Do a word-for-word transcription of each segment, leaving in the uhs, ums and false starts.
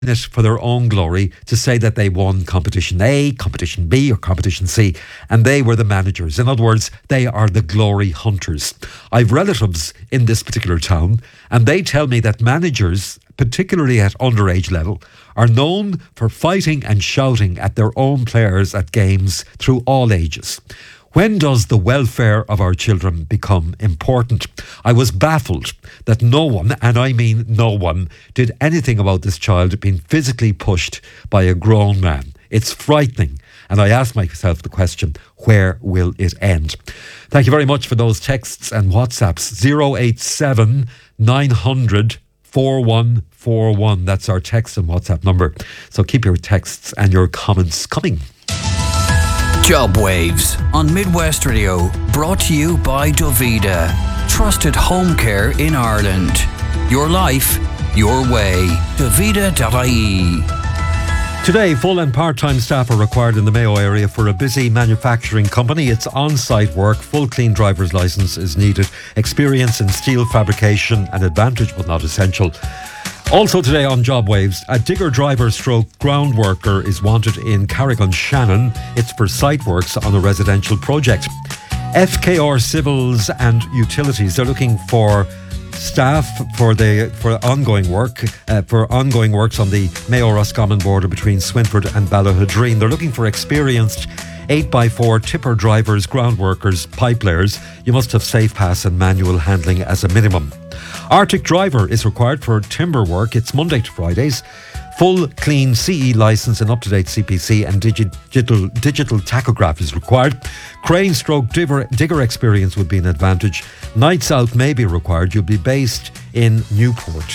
it for their own glory to say that they won competition A, competition B or competition C, and they were the managers. In other words, they are the glory hunters. I've relatives in this particular town, and they tell me that managers, particularly at underage level, are known for fighting and shouting at their own players at games through all ages. When does the welfare of our children become important? I was baffled that no one, and I mean no one, did anything about this child being physically pushed by a grown man. It's frightening. And I asked myself the question, where will it end? Thank you very much for those texts and WhatsApps. zero eight seven nine hundred four one four one. That's our text and WhatsApp number. So keep your texts and your comments coming. Job Waves on Midwest Radio, brought to you by Dovida. Trusted home care in Ireland. Your life, your way. Dovida dot I E. Today, full and part-time staff are required in the Mayo area for a busy manufacturing company. It's on-site work. Full clean driver's licence is needed. Experience in steel fabrication, an advantage but not essential. Also today on Job Waves, a digger driver stroke ground worker is wanted in Carrigun-Shannon. It's for site works on a residential project. F K R Civils and Utilities, they're looking for staff for the for ongoing work uh, for ongoing works on the Mayo-Roscommon border between Swinford and Ballahadreen. They're looking for experienced eight by four tipper drivers, ground workers, pipe layers. You must have safe pass and manual handling as a minimum. Arctic driver is required for timber work. It's Monday to Fridays. Full clean C E licence and up-to-date C P C and digi- digital, digital tachograph is required. Crane stroke digger, digger experience would be an advantage. Nights out may be required. You'll be based in Newport.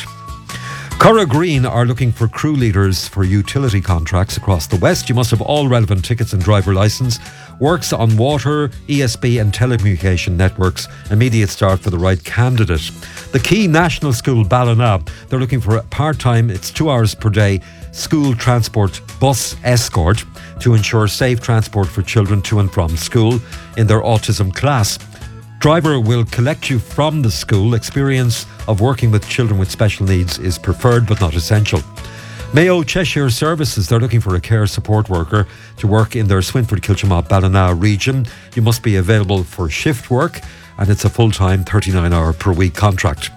Curra Green are looking for crew leaders for utility contracts across the West. You must have all relevant tickets and driver licence. Works on water, E S B and telecommunication networks. Immediate start for the right candidate. The Key National School, Ballina, they're looking for a part-time, it's two hours per day, school transport bus escort to ensure safe transport for children to and from school in their autism class. Driver will collect you from the school. Experience of working with children with special needs is preferred but not essential. Mayo Cheshire Services, they're looking for a care support worker to work in their Swinford, Kilchimott, Ballina region. You must be available for shift work and it's a full-time thirty-nine hour per week contract.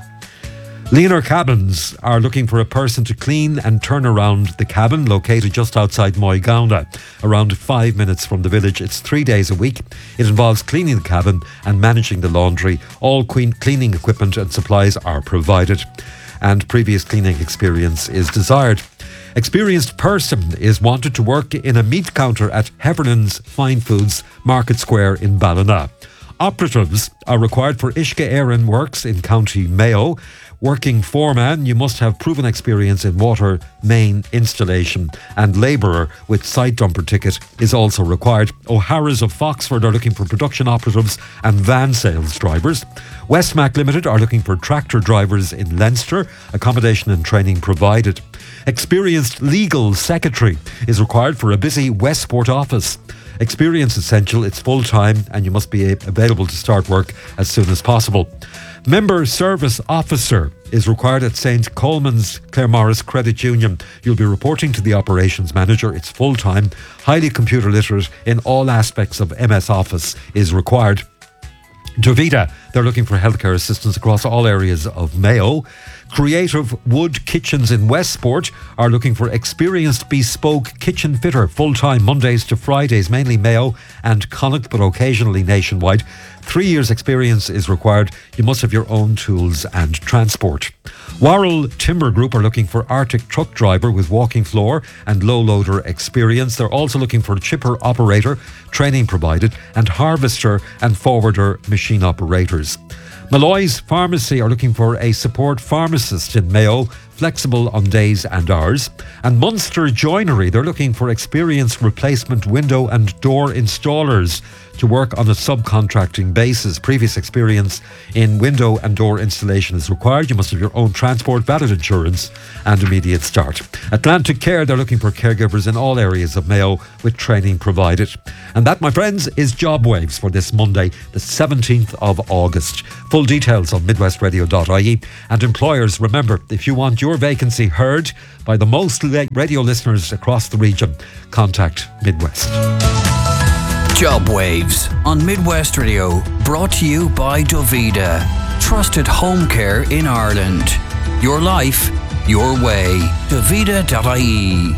Leaner Cabins are looking for a person to clean and turn around the cabin located just outside Moygownda, around five minutes from the village. It's three days a week. It involves cleaning the cabin and managing the laundry. All clean, cleaning equipment and supplies are provided, and previous cleaning experience is desired. Experienced person is wanted to work in a meat counter at Hevernan's Fine Foods Market Square in Ballina. Operatives are required for Ishka Éireann Works in County Mayo. Working foreman, you must have proven experience in water main installation, and labourer with site dumper ticket is also required. O'Hara's of Foxford are looking for production operatives and van sales drivers. Westmac Limited are looking for tractor drivers in Leinster. Accommodation and training provided. Experienced legal secretary is required for a busy Westport office. Experience essential, it's full time and you must be available to start work as soon as possible. Member Service Officer is required at Saint Coleman's Claremorris Credit Union. You'll be reporting to the Operations Manager. It's full time, highly computer literate in all aspects of M S Office is required. Dovida, they're looking for healthcare assistance across all areas of Mayo. Creative Wood Kitchens in Westport are looking for experienced bespoke kitchen fitter, full-time Mondays to Fridays, mainly Mayo and Connacht, but occasionally nationwide. Three years experience is required. You must have your own tools and transport. Warrell Timber Group are looking for Arctic truck driver with walking floor and low loader experience. They're also looking for chipper operator, training provided, and harvester and forwarder machine operators. Malloy's Pharmacy are looking for a support pharmacist in Mayo, flexible on days and hours. And Munster Joinery, they're looking for experienced replacement window and door installers to work on a subcontracting basis. Previous experience in window and door installation is required. You must have your own transport, valid insurance and immediate start. Atlantic Care, they're looking for caregivers in all areas of Mayo with training provided. And that, my friends, is Job Waves for this Monday, the seventeenth of August. Full details on midwest radio dot I E. And employers, remember, if you want your your vacancy heard by the most radio listeners across the region, contact Midwest. Job Waves on Midwest Radio, brought to you by Dovida. Trusted home care in Ireland. Your life, your way. Dovida dot I E.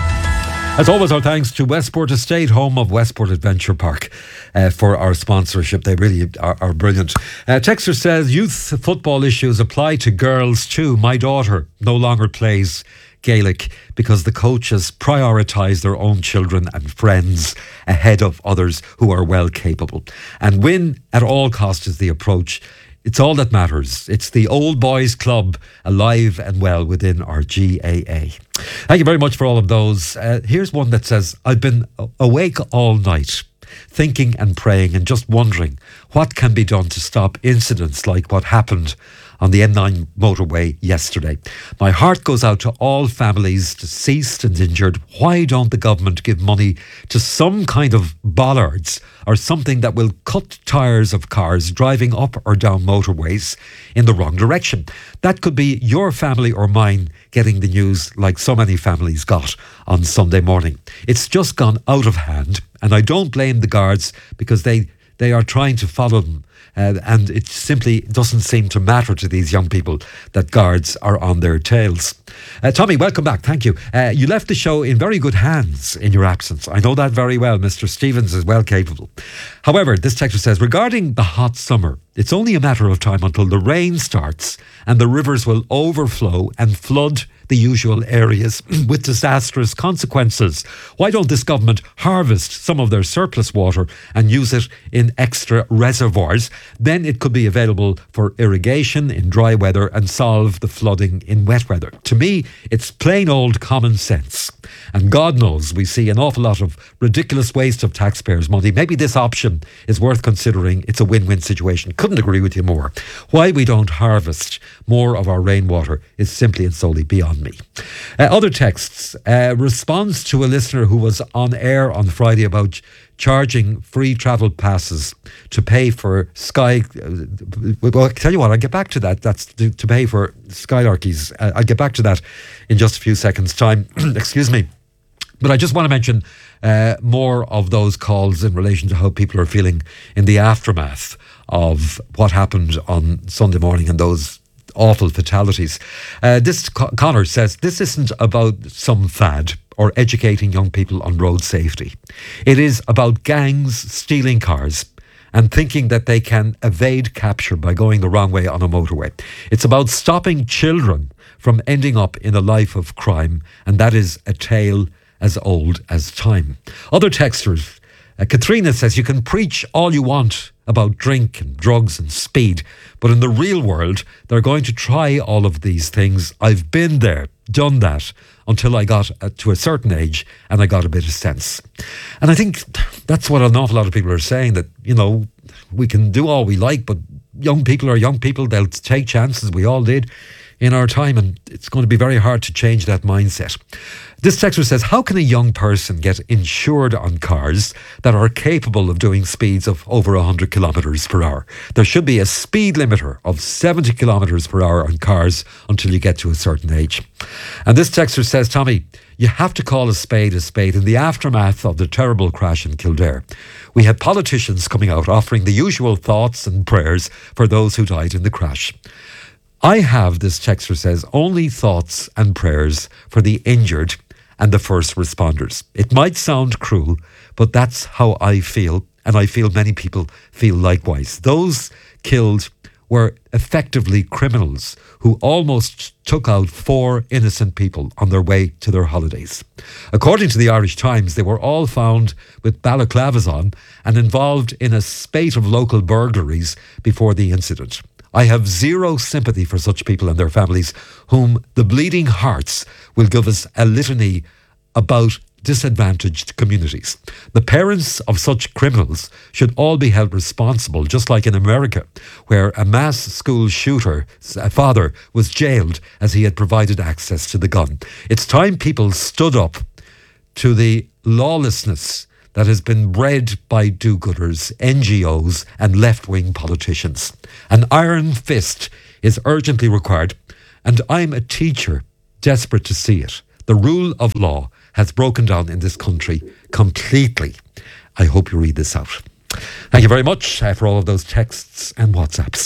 As always, our thanks to Westport Estate, home of Westport Adventure Park, uh, for our sponsorship. They really are, are brilliant. Uh, Texter says, youth football issues apply to girls too. My daughter no longer plays Gaelic because the coaches prioritise their own children and friends ahead of others who are well capable. And win at all costs is the approach. It's all that matters. It's the old boys club alive and well within our G A A. Thank you very much for all of those. Uh, here's one that says, I've been awake all night, thinking and praying and just wondering what can be done to stop incidents like what happened on the M nine motorway yesterday. My heart goes out to all families deceased and injured. Why don't the government give money to some kind of bollards or something that will cut tyres of cars driving up or down motorways in the wrong direction? That could be your family or mine getting the news like so many families got on Sunday morning. It's just gone out of hand, and I don't blame the guards because they, they are trying to follow them. Uh, and it simply doesn't seem to matter to these young people that guards are on their tails. Uh, Tommy, welcome back. Thank you. Uh, you left the show in very good hands in your absence. I know that very well. Mister Stevens is well capable. However, this texter says, regarding the hot summer, it's only a matter of time until the rain starts and the rivers will overflow and flood the usual areas with disastrous consequences. Why don't this government harvest some of their surplus water and use it in extra reservoirs? Then it could be available for irrigation in dry weather and solve the flooding in wet weather. To me, it's plain old common sense. And God knows we see an awful lot of ridiculous waste of taxpayers' money. Maybe this option is worth considering. It's a win-win situation. Couldn't agree with you more. Why we don't harvest more of our rainwater is simply and solely beyond me. Uh, other texts. Uh, response to a listener who was on air on Friday about charging free travel passes to pay for Sky. Uh, well, I tell you what, I'll get back to that. That's to, to pay for Skylarkies. Uh, I'll get back to that in just a few seconds' time. Excuse me. But I just want to mention uh, more of those calls in relation to how people are feeling in the aftermath of what happened on Sunday morning and those awful fatalities. Uh, this Co- Connor says, this isn't about some fad or educating young people on road safety. It is about gangs stealing cars and thinking that they can evade capture by going the wrong way on a motorway. It's about stopping children from ending up in a life of crime, and that is a tale as old as time. Other texters, uh, Katrina says, you can preach all you want about drink and drugs and speed, but in the real world, they're going to try all of these things. I've been there, done that, until I got uh, to a certain age and I got a bit of sense. And I think that's what an awful lot of people are saying, that, you know, we can do all we like, but young people are young people. They'll take chances. We all did in our time, and it's going to be very hard to change that mindset. This texter says, how can a young person get insured on cars that are capable of doing speeds of over one hundred kilometres per hour? There should be a speed limiter of seventy kilometres per hour on cars until you get to a certain age. And this texter says, Tommy, you have to call a spade a spade. In the aftermath of the terrible crash in Kildare, we had politicians coming out offering the usual thoughts and prayers for those who died in the crash. I have, this texter says, only thoughts and prayers for the injured and the first responders. It might sound cruel, but that's how I feel, and I feel many people feel likewise. Those killed were effectively criminals who almost took out four innocent people on their way to their holidays. According to the Irish Times, they were all found with balaclavas on and involved in a spate of local burglaries before the incident. I have zero sympathy for such people and their families, whom the bleeding hearts will give us a litany about disadvantaged communities. The parents of such criminals should all be held responsible, just like in America, where a mass school shooter's father was jailed as he had provided access to the gun. It's time people stood up to the lawlessness that has been bred by do-gooders, N G Os and left-wing politicians. An iron fist is urgently required, and I'm a teacher desperate to see it. The rule of law has broken down in this country completely. I hope you read this out. Thank you very much uh, for all of those texts and WhatsApps.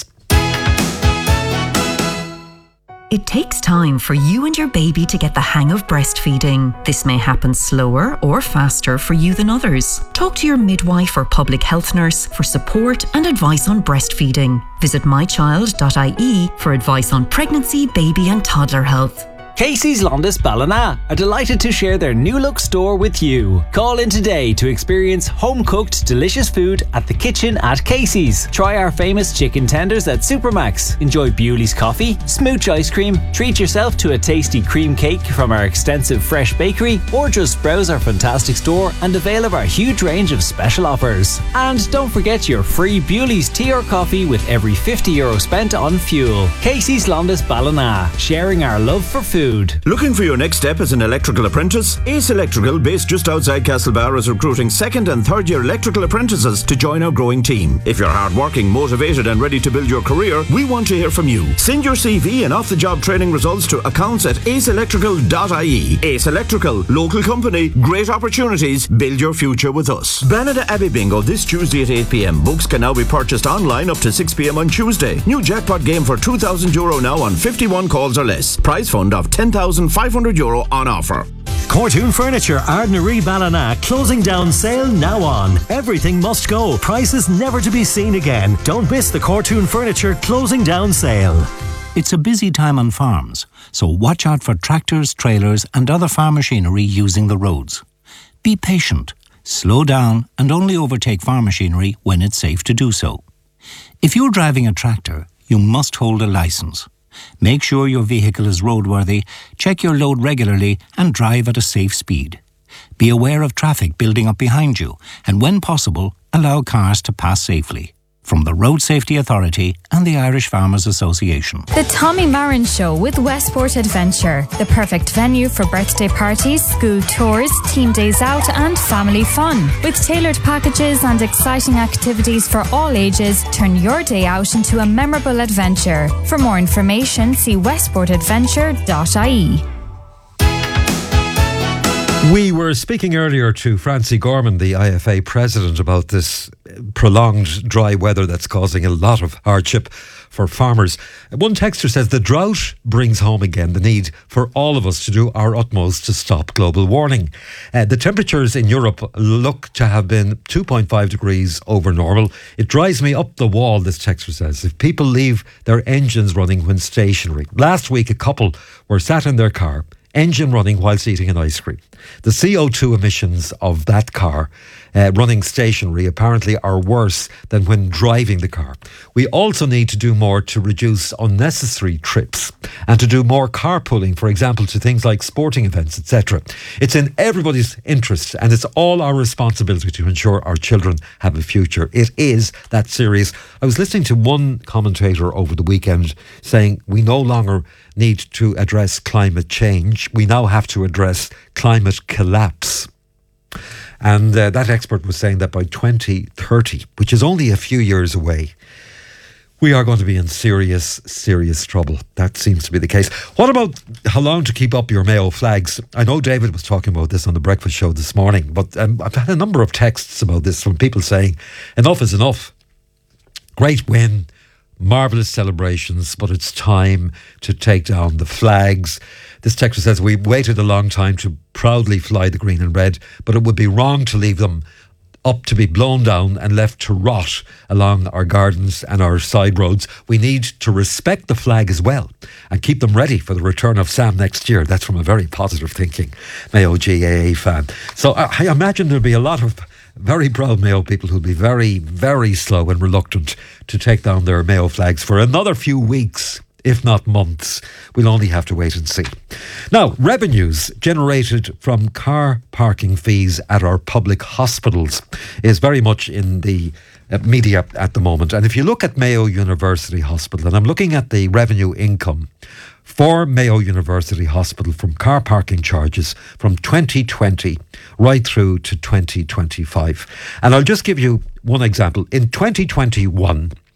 It takes time for you and your baby to get the hang of breastfeeding. This may happen slower or faster for you than others. Talk to your midwife or public health nurse for support and advice on breastfeeding. Visit my child dot I E for advice on pregnancy, baby and toddler health. Casey's Londis Ballina are delighted to share their new look store with you. Call in today to experience home-cooked delicious food at the kitchen at Casey's. Try our famous chicken tenders at Supermax. Enjoy Bewley's coffee, smooch ice cream, treat yourself to a tasty cream cake from our extensive fresh bakery, or just browse our fantastic store and avail of our huge range of special offers. And don't forget your free Bewley's tea or coffee with every fifty euro spent on fuel. Casey's Londis Ballina, sharing our love for food. Looking for your next step as an electrical apprentice? Ace Electrical, based just outside Castlebar, is recruiting second and third year electrical apprentices to join our growing team. If you're hardworking, motivated and ready to build your career, we want to hear from you. Send your C V and off-the-job training results to accounts at ace electrical dot I E. Ace Electrical, local company, great opportunities, build your future with us. Branada Abbey Bingo this Tuesday at eight p.m. Books can now be purchased online up to six p.m. on Tuesday. New jackpot game for two thousand euro now on fifty-one calls or less. Prize fund of ten thousand five hundred euro on offer. Cortoon Furniture, Ardnaree Ballina, closing down sale now on. Everything must go. Prices never to be seen again. Don't miss the Cortoon Furniture closing down sale. It's a busy time on farms, so watch out for tractors, trailers and other farm machinery using the roads. Be patient, slow down and only overtake farm machinery when it's safe to do so. If you're driving a tractor, you must hold a licence. Make sure your vehicle is roadworthy, check your load regularly and drive at a safe speed. Be aware of traffic building up behind you and when possible, allow cars to pass safely. From the Road Safety Authority and the Irish Farmers Association. The Tommy Marin Show with Westport Adventure. The perfect venue for birthday parties, school tours, team days out and family fun. With tailored packages and exciting activities for all ages, turn your day out into a memorable adventure. For more information, see westport adventure dot I E. We were speaking earlier to Francie Gorman, the I F A president, about this prolonged dry weather that's causing a lot of hardship for farmers. One texter says the drought brings home again the need for all of us to do our utmost to stop global warming. Uh, the temperatures in Europe look to have been two point five degrees over normal. It drives me up the wall, this texter says, if people leave their engines running when stationary. Last week a couple were sat in their car, engine running whilst eating an ice cream. The C O two emissions of that car uh, running stationary apparently are worse than when driving the car. We also need to do more to reduce unnecessary trips and to do more carpooling, for example, to things like sporting events, et cetera. It's in everybody's interest and it's all our responsibility to ensure our children have a future. It is that serious. I was listening to one commentator over the weekend saying we no longer need to address climate change. We now have to address climate collapse. And uh, that expert was saying that by twenty thirty, which is only a few years away, we are going to be in serious, serious trouble. That seems to be the case. What about how long to keep up your Mayo flags? I know David was talking about this on the breakfast show this morning, but um, I've had a number of texts about this from people saying enough is enough. Great win. Marvellous celebrations, but it's time to take down the flags. This texter says, we waited a long time to proudly fly the green and red, but it would be wrong to leave them up to be blown down and left to rot along our gardens and our side roads. We need to respect the flag as well and keep them ready for the return of Sam next year. That's from a very positive thinking Mayo G A A fan. So I imagine there'll be a lot of very proud Mayo people who'll be very, very slow and reluctant to take down their Mayo flags for another few weeks, if not months. We'll only have to wait and see. Now, revenues generated from car parking fees at our public hospitals is very much in the uh, media at the moment. And if you look at Mayo University Hospital, and I'm looking at the revenue income for Mayo University Hospital from car parking charges from twenty twenty right through to twenty twenty-five. And I'll just give you one example. In twenty twenty-one,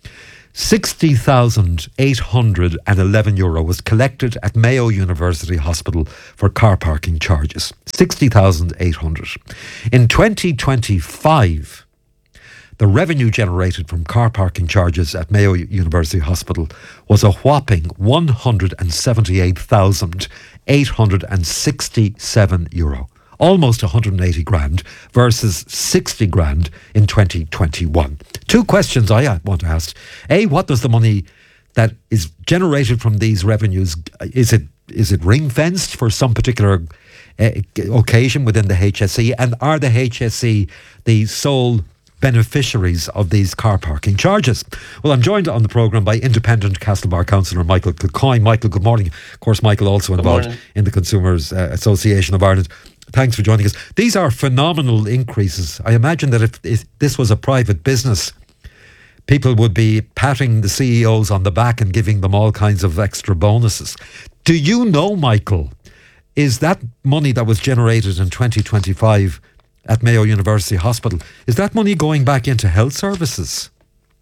sixty thousand eight hundred eleven euro was collected at Mayo University Hospital for car parking charges. sixty thousand eight hundred. In twenty twenty-five, the revenue generated from car parking charges at Mayo University Hospital was a whopping one hundred seventy-eight thousand eight hundred sixty-seven euro. Almost one hundred eighty grand versus sixty grand in twenty twenty-one. Two questions I want to ask. A, what does the money that is generated from these revenues, is it is it ring-fenced for some particular uh, occasion within the H S E? And are the H S E the sole beneficiaries of these car parking charges? Well, I'm joined on the programme by independent Castlebar councillor Michael Kilcoyne. Michael, good morning. Of course, Michael also involved in the Consumers uh, Association of Ireland. Thanks for joining us. These are phenomenal increases. I imagine that if, if this was a private business, people would be patting the C E Os on the back and giving them all kinds of extra bonuses. Do you know, Michael, is that money that was generated in twenty twenty-five at Mayo University Hospital, is that money going back into health services?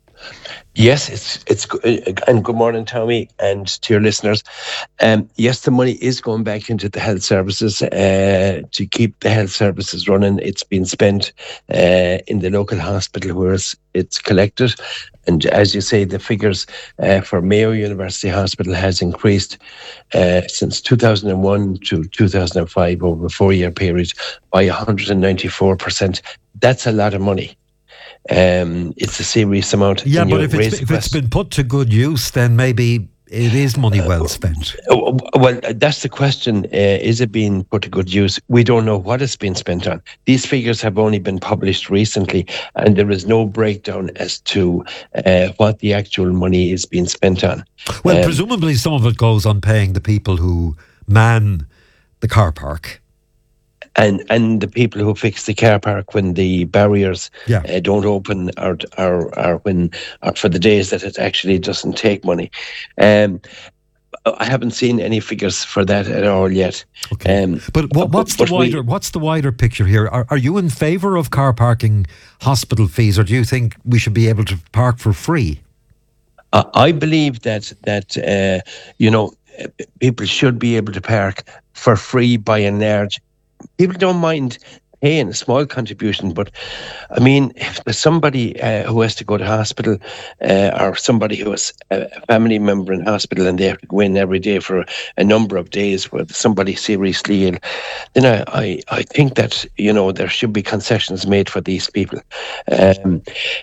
Yes, it's it's and good morning, Tommy, and to your listeners. Um, yes, the money is going back into the health services uh, to keep the health services running. It's been spent uh, in the local hospital where it's, it's collected, and as you say, the figures uh, for Mayo University Hospital has increased uh, since two thousand one to two thousand five over a four-year period by one hundred ninety-four percent. That's a lot of money. Um, it's a serious amount. Yeah, but if it's, if it's been put to good use, then maybe it is money well spent. Uh, well, that's the question. Uh, is it being put to good use? We don't know what it's been spent on. These figures have only been published recently, and there is no breakdown as to uh, what the actual money is being spent on. Well, um, presumably some of it goes on paying the people who man the car park. And and the people who fix the car park when the barriers yeah. uh, don't open, or, or or when or for the days that it actually doesn't take money. Um, I haven't seen any figures for that at all yet. Okay. Um, but what, what's but, the wider we, what's the wider picture here? Are are you in favour of car parking hospital fees, or do you think we should be able to park for free? Uh, I believe that that uh, you know people should be able to park for free by and large. People don't mind paying a small contribution, but I mean, if there's somebody uh, who has to go to hospital uh, or somebody who has a family member in hospital and they have to go in every day for a, a number of days with somebody seriously ill, then I, I, I think that, you know, there should be concessions made for these people. Um,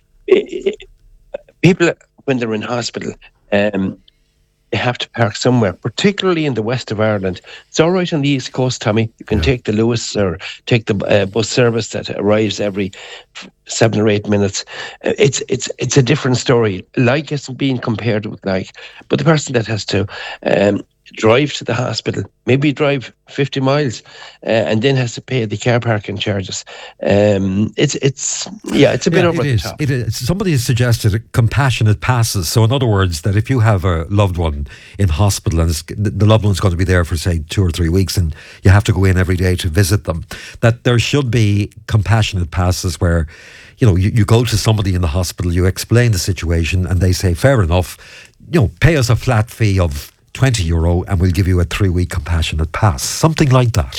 it, it, people, when they're in hospital, um, they have to park somewhere, particularly in the west of Ireland. It's all right on the east coast, Tommy. You can yeah. take the Lewis or take the uh, bus service that arrives every seven or eight minutes. Uh, it's it's it's a different story. Like isn't being compared with like, but the person that has to um, drive to the hospital, maybe drive fifty miles, uh, and then has to pay the car parking charges. Um, it's it's yeah, it's a bit yeah, over it the is. top. It is. Somebody has suggested compassionate passes. So in other words, that if you have a loved one in hospital and the loved one's going to be there for say two or three weeks, and you have to go in every day to visit them, that there should be compassionate passes where, you know, you, you go to somebody in the hospital, you explain the situation, and they say, fair enough, you know, pay us a flat fee of twenty euro and we'll give you a three-week compassionate pass. Something like that.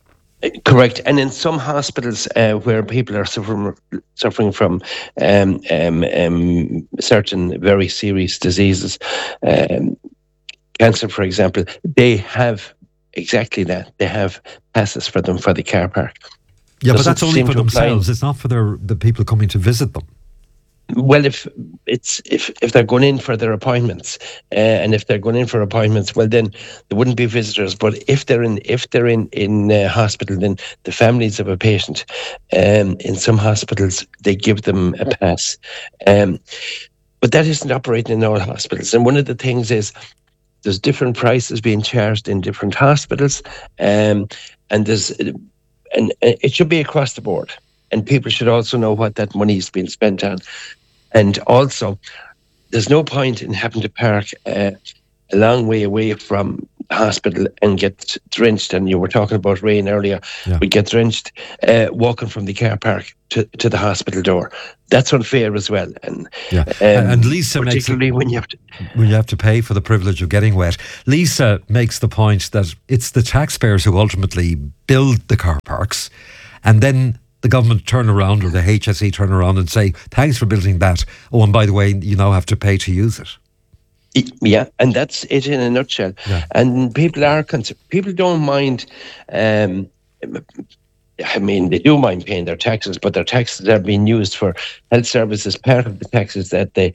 Correct. And in some hospitals uh, where people are suffering suffering from um, um, um, certain very serious diseases, um, cancer, for example, they have exactly that. They have passes for them for the car park. Yeah, Doesn't but that's only for themselves. Apply. It's not for their, the people coming to visit them. Well, if it's if, if they're going in for their appointments, uh, and if they're going in for appointments, well, then there wouldn't be visitors. But if they're in if they're in in uh, hospital, then the families of a patient, um, in some hospitals they give them a pass, um, but that isn't operating in all hospitals. And one of the things is there's different prices being charged in different hospitals, um, and there's and it should be across the board. And people should also know what that money is being spent on. And also, there's no point in having to park uh, a long way away from hospital and get drenched, and you were talking about rain earlier, Yeah. we get drenched uh, walking from the car park to, to the hospital door. That's unfair as well. And Yeah. um, and Lisa makes particularly it, when you have to, when you have to pay for the privilege of getting wet. Lisa makes the point that it's the taxpayers who ultimately build the car parks, and then the government turn around, or the H S E turn around and say, thanks for building that. Oh, and by the way, you now have to pay to use it. yeah, and that's it in a nutshell. Yeah. And people are concerned. People don't mind. Um, I mean, they do mind paying their taxes, but their taxes are being used for health services. Part of the taxes that they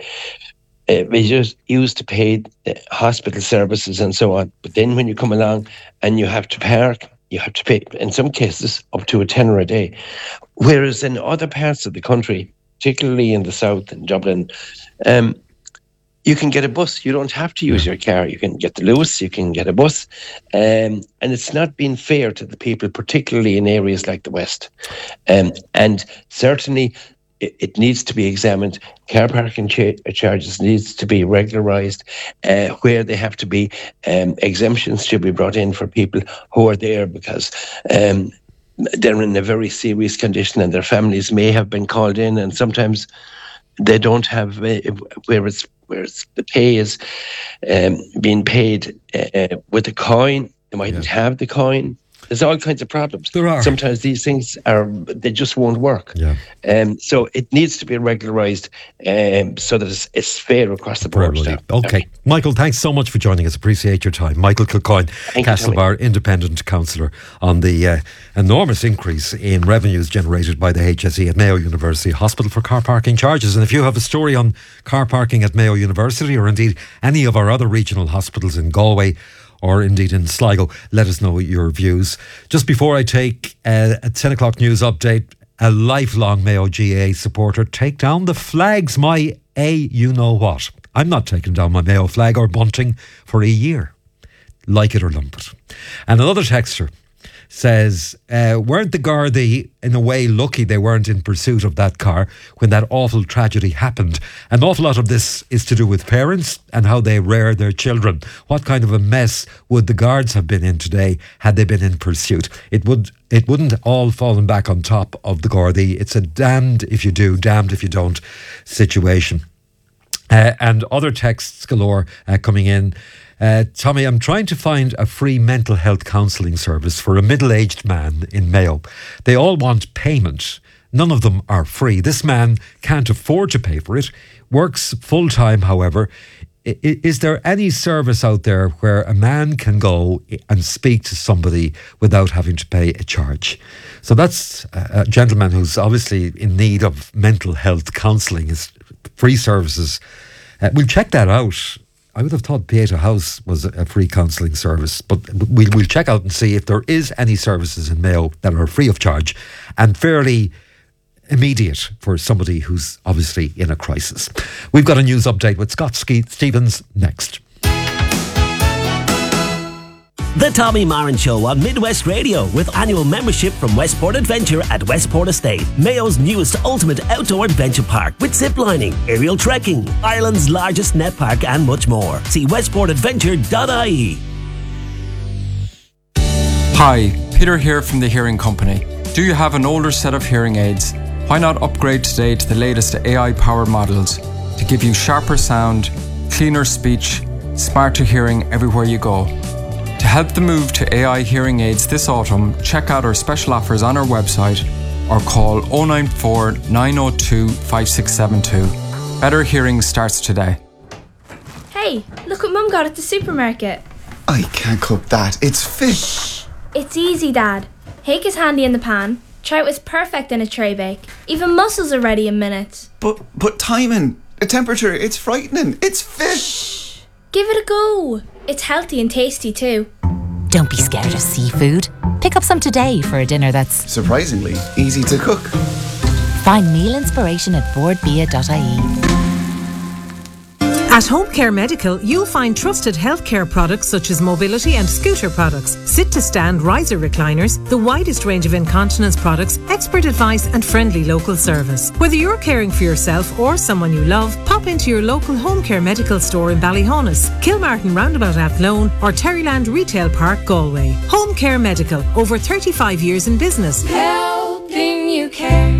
uh, they just use to pay the hospital services and so on. But then when you come along and you have to park, you have to pay, in some cases, up to a tenner a day. Whereas in other parts of the country, particularly in the south, in Dublin, um, you can get a bus. You don't have to use your car. You can get the Luas, you can get a bus. Um, and it's not been fair to the people, particularly in areas like the West. Um, and certainly it, it needs to be examined. Car parking cha- charges needs to be regularised. Uh, where they have to be, um, exemptions should be brought in for people who are there because um, they're in a very serious condition and their families may have been called in, and sometimes they don't have uh, where it's where it's, the pay is um, being paid uh, with a coin. They mightn't Yeah. have the coin. There's all kinds of problems. There are. Sometimes these things are they just won't work. Yeah. Um, so it needs to be regularised um, so that it's, it's fair across the For board. everybody. Steph. Okay. Michael, thanks so much for joining us. Appreciate your time. Michael Kilcoyne, Thank you, Castlebar Independent Councillor, on the uh, enormous increase in revenues generated by the H S E at Mayo University Hospital for car parking charges. And if you have a story on car parking at Mayo University, or indeed any of our other regional hospitals in Galway, or indeed in Sligo, let us know your views. Just before I take uh, a ten o'clock news update, a lifelong Mayo G A A supporter, take down the flags, my A you know what. I'm not taking down my Mayo flag or bunting for a year. Like it or lump it. And another texter says, uh, weren't the Gardaí in a way lucky they weren't in pursuit of that car when that awful tragedy happened? An awful lot of this is to do with parents and how they rear their children. What kind of a mess would the guards have been in today had they been in pursuit? It would it wouldn't all fallen back on top of the Gardaí. It's a damned if you do, damned if you don't situation. Uh, and other texts galore uh, coming in. Uh, Tommy, I'm trying to find a free mental health counselling service for a middle-aged man in Mayo. They all want payment. None of them are free. This man can't afford to pay for it, works full-time, however. I- is there any service out there where a man can go and speak to somebody without having to pay a charge? So that's a a gentleman who's obviously in need of mental health counselling, is free services. Uh, we'll check that out. I would have thought Pieta House was a free counselling service, but we'll, we'll check out and see if there is any services in Mayo that are free of charge and fairly immediate for somebody who's obviously in a crisis. We've got a news update with Scott Ske- Stevens next. The Tommy Marin Show on Midwest Radio, with annual membership from Westport Adventure at Westport Estate, Mayo's newest ultimate outdoor adventure park with ziplining, aerial trekking, Ireland's largest net park and much more. See westport adventure dot I E. Hi, Peter here from the Hearing Company. Do you have an older set of hearing aids? Why not upgrade today to the latest A I-powered models to give you sharper sound, cleaner speech, smarter hearing everywhere you go? To help the move to A I hearing aids this autumn, check out our special offers on our website or call oh nine four, nine oh two, five six seven two. Better hearing starts today. Hey, look what Mum got at the supermarket. I can't cook that. It's fish. It's easy, Dad. Hake is handy in the pan. Trout is perfect in a tray bake. Even mussels are ready in minutes. But but timing, the temperature, it's frightening. It's fish. Give it a go. It's healthy and tasty too. Don't be scared of seafood. Pick up some today for a dinner that's surprisingly easy to cook. Find meal inspiration at board bia dot I E. At Home Care Medical, you'll find trusted healthcare products such as mobility and scooter products, sit-to-stand riser recliners, the widest range of incontinence products, expert advice and friendly local service. Whether you're caring for yourself or someone you love, pop into your local Home Care Medical store in Ballyhonus, Kilmartin Roundabout Athlone or Terryland Retail Park, Galway. Home Care Medical, over thirty-five years in business. Helping you care.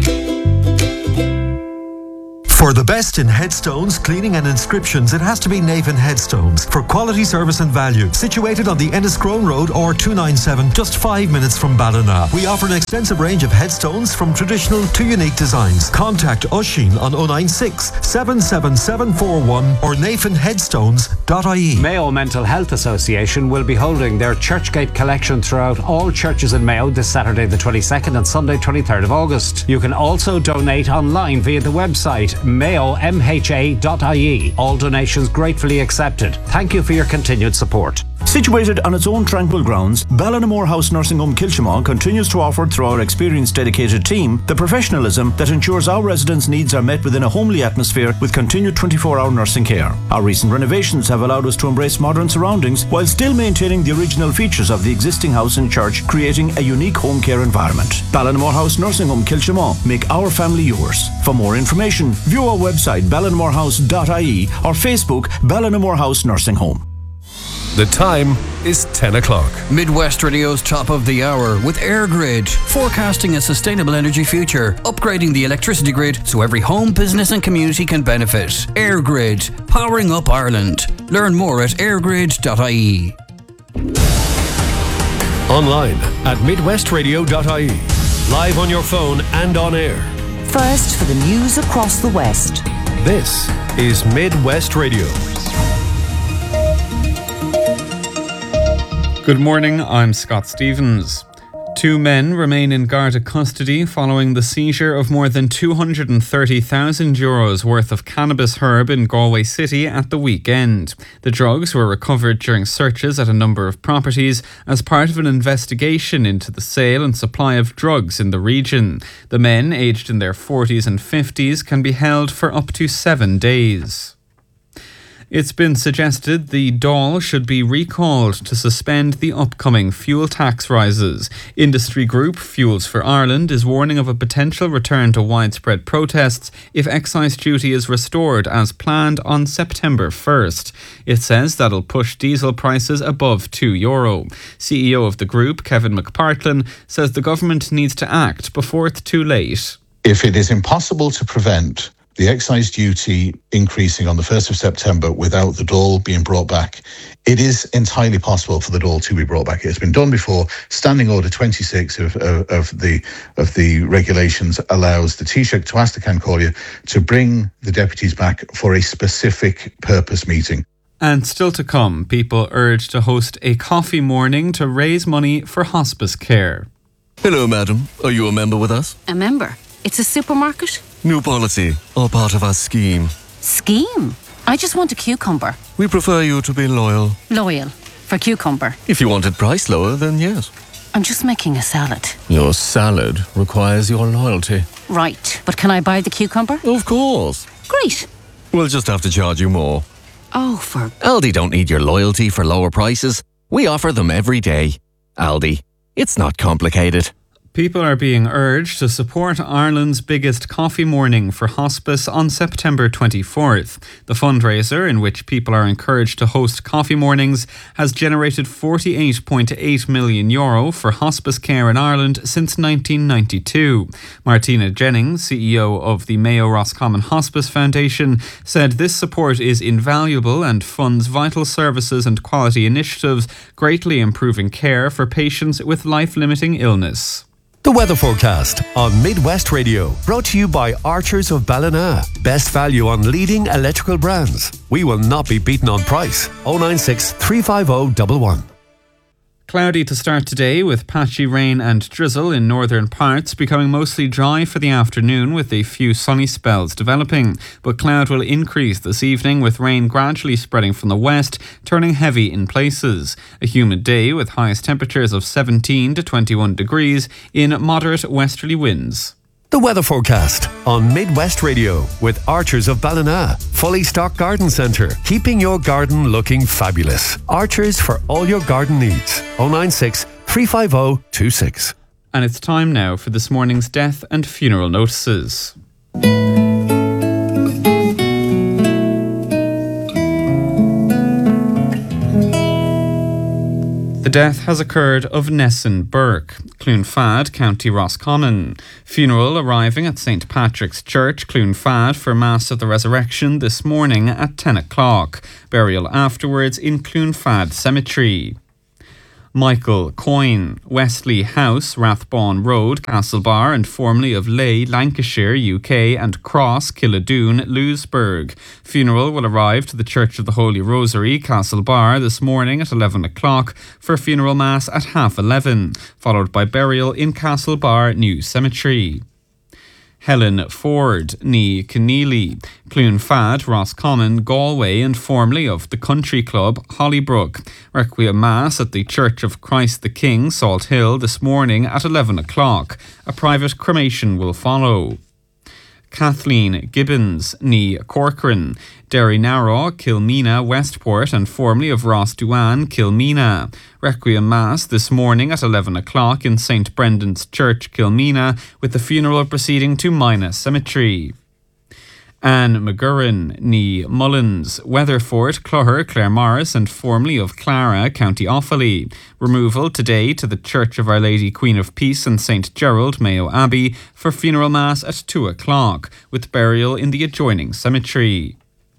For the best in headstones, cleaning and inscriptions, it has to be Navan Headstones. For quality service and value. Situated on the Enniscrone Road or two ninety-seven, just five minutes from Ballina. We offer an extensive range of headstones from traditional to unique designs. Contact Oisín on oh nine six, seven seven seven four one or nathan headstones dot I E. Mayo Mental Health Association will be holding their Churchgate collection throughout all churches in Mayo this Saturday the twenty-second and Sunday twenty-third of August. You can also donate online via the website mayo m h a dot I E. All donations gratefully accepted. Thank you for your continued support. Situated on its own tranquil grounds, Ballinamore House Nursing Home Kilchimau continues to offer, through our experienced dedicated team, the professionalism that ensures our residents' needs are met within a homely atmosphere with continued twenty-four hour nursing care. Our recent renovations have allowed us to embrace modern surroundings while still maintaining the original features of the existing house and church, creating a unique home care environment. Ballinamore House Nursing Home Kilchimau. Make our family yours. For more information, view our website ballinamore house dot I E or Facebook Ballinamore House Nursing Home. The time is ten o'clock. Midwest Radio's top of the hour with AirGrid, forecasting a sustainable energy future, upgrading the electricity grid so every home, business and community can benefit. AirGrid, powering up Ireland. Learn more at airgrid dot I E. Online at midwest radio dot I E. Live on your phone and on air. First for the news across the West. This is Midwest Radio. Good morning, I'm Scott Stevens. Two men remain in Garda custody following the seizure of more than two hundred thirty thousand euros worth of cannabis herb in Galway City at the weekend. The drugs were recovered during searches at a number of properties as part of an investigation into the sale and supply of drugs in the region. The men, aged in their forties and fifties, can be held for up to seven days. It's been suggested the Dáil should be recalled to suspend the upcoming fuel tax rises. Industry group Fuels for Ireland is warning of a potential return to widespread protests if excise duty is restored as planned on September first. It says that'll push diesel prices above two euro. C E O of the group, Kevin McPartlin, says the government needs to act before it's too late. If it is impossible to prevent the excise duty increasing on the first of September without the Dáil being brought back, it is entirely possible for the Dáil to be brought back. It's been done before. Standing Order twenty-six of, of, of the of the regulations allows the Taoiseach, Tuatha Cancolia, to bring the deputies back for a specific purpose meeting. And still to come, people urged to host a coffee morning to raise money for hospice care. Hello, madam. Are you a member with us? A member? It's a supermarket? New policy, all part of our scheme. Scheme? I just want a cucumber. We prefer you to be loyal. Loyal? For cucumber? If you wanted price lower, then yes. I'm just making a salad. Your salad requires your loyalty. Right, but can I buy the cucumber? Of course. Great. We'll just have to charge you more. Oh, for... Aldi don't need your loyalty for lower prices. We offer them every day. Aldi. It's not complicated. People are being urged to support Ireland's biggest coffee morning for hospice on September twenty-fourth. The fundraiser, in which people are encouraged to host coffee mornings, has generated forty-eight point eight million euro for hospice care in Ireland since nineteen ninety-two. Martina Jennings, C E O of the Mayo Roscommon Hospice Foundation, said this support is invaluable and funds vital services and quality initiatives, greatly improving care for patients with life-limiting illness. The weather forecast on Midwest Radio, brought to you by Archers of Ballina. Best value on leading electrical brands. We will not be beaten on price. oh nine six, three five oh, one one. Cloudy to start today with patchy rain and drizzle in northern parts, becoming mostly dry for the afternoon with a few sunny spells developing. But cloud will increase this evening with rain gradually spreading from the west, turning heavy in places. A humid day with highest temperatures of seventeen to twenty-one degrees in moderate westerly winds. The weather forecast on Midwest Radio with Archers of Ballina. Fully stocked garden centre, keeping your garden looking fabulous. Archers for all your garden needs. oh nine six, three five oh, two six. And it's time now for this morning's death and funeral notices. The death has occurred of Nessun Burke, Cloonfad, County Roscommon. Funeral arriving at Saint Patrick's Church, Cloonfad, for Mass of the Resurrection this morning at ten o'clock. Burial afterwards in Cloonfad Cemetery. Michael Coyne, Wesley House, Rathbone Road, Castlebar, and formerly of Leigh, Lancashire, U K, and Cross, Killadoon, Louisburg. Funeral will arrive to the Church of the Holy Rosary, Castlebar, this morning at eleven o'clock for funeral mass at half eleven, followed by burial in Castlebar New Cemetery. Helen Ford, Nee Keneally, Cloonfad, Roscommon, Galway, and formerly of the Country Club, Hollybrook. Requiem Mass at the Church of Christ the King, Salt Hill, this morning at eleven o'clock. A private cremation will follow. Kathleen Gibbons, Nee Corcoran, Derrynarrow, Kilmena, Westport, and formerly of Rossduan, Kilmena. Requiem Mass this morning at eleven o'clock in Saint Brendan's Church, Kilmena, with the funeral proceeding to Mina Cemetery. Anne McGurran, Nee Mullins, Weatherford, Clogher, Claremorris, and formerly of Clara, County Offaly. Removal today to the Church of Our Lady Queen of Peace and Saint Gerald, Mayo Abbey, for funeral mass at two o'clock, with burial in the adjoining cemetery.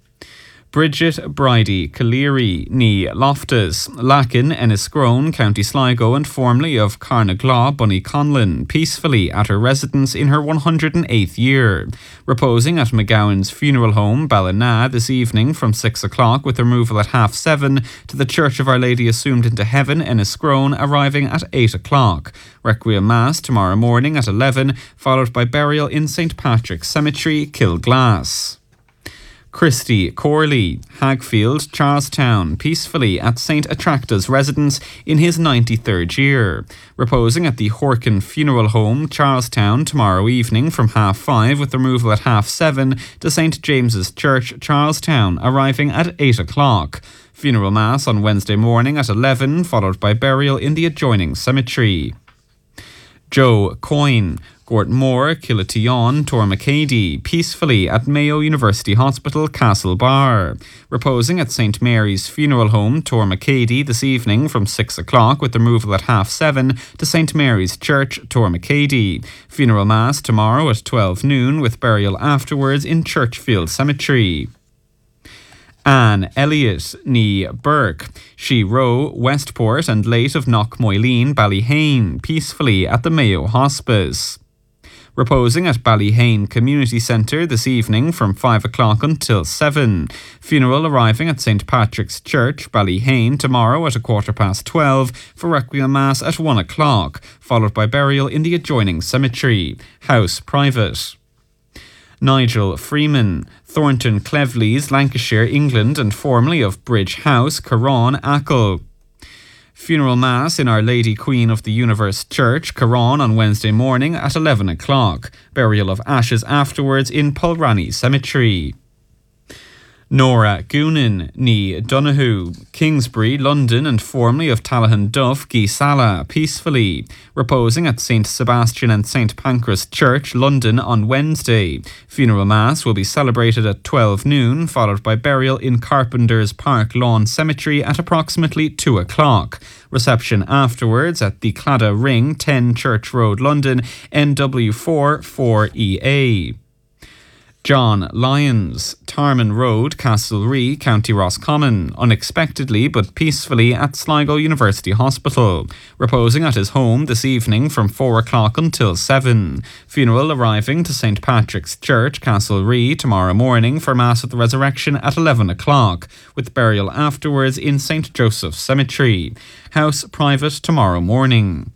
Bridget Bridie Caleri, Nee Loftus, Lacken, Enniscrone, County Sligo, and formerly of Carnaglaw, Bunnyconlin, peacefully at her residence in her one hundred eighth year. Reposing at McGowan's funeral home, Ballina, this evening from six o'clock, with removal at half seven to the Church of Our Lady Assumed into Heaven, Enniscrone, arriving at eight o'clock. Requiem Mass tomorrow morning at eleven, followed by burial in Saint Patrick's Cemetery, Kilglass. Christy Corley, Hagfield, Charlestown, peacefully at Saint Attracta's residence in his ninety-third year. Reposing at the Horkin Funeral Home, Charlestown, tomorrow evening from half five, with removal at half seven to Saint James's Church, Charlestown, arriving at eight o'clock. Funeral Mass on Wednesday morning at eleven, followed by burial in the adjoining cemetery. Joe Coyne, Gortmore, Killatyon, Tormacady, peacefully at Mayo University Hospital, Castlebar. Reposing at Saint Mary's Funeral Home, Tormacady, this evening from six o'clock, with removal at half seven to Saint Mary's Church, Tormacady. Funeral Mass tomorrow at twelve noon, with burial afterwards in Churchfield Cemetery. Anne Elliott, Nee Burke, She Row, Westport, and late of Knockmoyleen, Ballyhane, peacefully at the Mayo Hospice. Reposing at Ballyhane Community Centre this evening from five o'clock until seven. Funeral arriving at Saint Patrick's Church, Ballyhane, tomorrow at a quarter past twelve for Requiem Mass at one o'clock, followed by burial in the adjoining cemetery. House private. Nigel Freeman, Thornton Cleveleys, Lancashire, England, and formerly of Bridge House, Carron, Achill. Funeral Mass in Our Lady Queen of the Universe Church, Carron, on Wednesday morning at eleven o'clock. Burial of ashes afterwards in Pulranny Cemetery. Nora Goonan, Nee Donoghue, Kingsbury, London, and formerly of Tallahan Duff, Geesala, peacefully. Reposing at Saint Sebastian and Saint Pancras Church, London, on Wednesday. Funeral Mass will be celebrated at twelve noon, followed by burial in Carpenter's Park Lawn Cemetery at approximately two o'clock. Reception afterwards at the Claddagh Ring, ten Church Road, London, N W four four E A. John Lyons, Tarman Road, Castlerea, County Roscommon, unexpectedly but peacefully at Sligo University Hospital. Reposing at his home this evening from four o'clock until seven. Funeral arriving to Saint Patrick's Church, Castlerea, tomorrow morning for Mass of the Resurrection at eleven o'clock, with burial afterwards in Saint Joseph's Cemetery. House private tomorrow morning.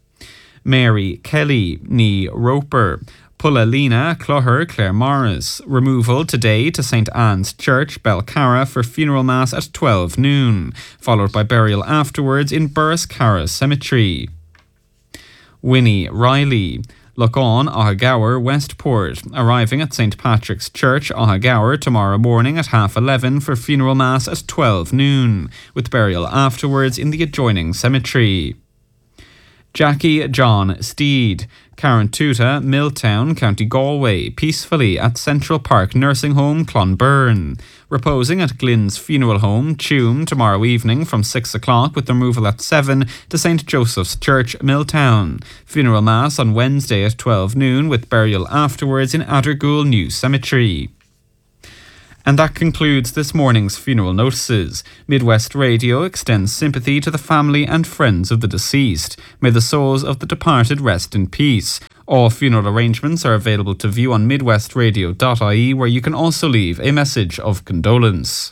Mary Kelly, Nee Roper, Pullalina, Clogher, Claremorris. Removal today to Saint Anne's Church, Belcarra, for funeral mass at twelve noon, followed by burial afterwards in Burriscarra Cemetery. Winnie Riley, Loughaun, Ohagower, Westport, arriving at Saint Patrick's Church, Ohagower, tomorrow morning at half eleven for funeral mass at twelve noon, with burial afterwards in the adjoining cemetery. Jackie John Steed, Carantuta, Milltown, County Galway, peacefully at Central Park Nursing Home, Clonbyrne. Reposing at Glynn's Funeral Home, Tuam, tomorrow evening from six o'clock with removal at seven to Saint Joseph's Church, Milltown. Funeral Mass on Wednesday at twelve noon with burial afterwards in Addergool New Cemetery. And that concludes this morning's funeral notices. Midwest Radio extends sympathy to the family and friends of the deceased. May the souls of the departed rest in peace. All funeral arrangements are available to view on midwest radio dot I E, where you can also leave a message of condolence.